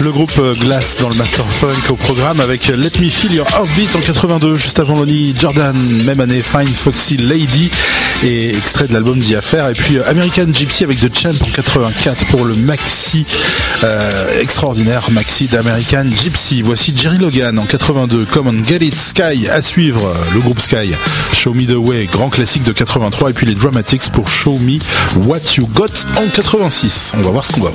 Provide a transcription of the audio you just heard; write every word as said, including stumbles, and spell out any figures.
Le groupe Glass dans le Master Funk au programme avec Let Me Feel Your Heartbeat en quatre-vingt-deux, juste avant Lonnie Jordan, même année Fine Foxy Lady, et extrait de l'album The Affair, et puis American Gypsy avec The Champ en quatre-vingt-quatre pour le maxi euh, extraordinaire maxi d'American Gypsy. Voici Jerry Logan en quatre-vingt-deux, Come on Get It, Sky à suivre, le groupe Sky, Show Me The Way, grand classique de quatre-vingt-trois, et puis les Dramatics pour Show Me What You Got en quatre-vingt-six. On va voir ce qu'on va voir.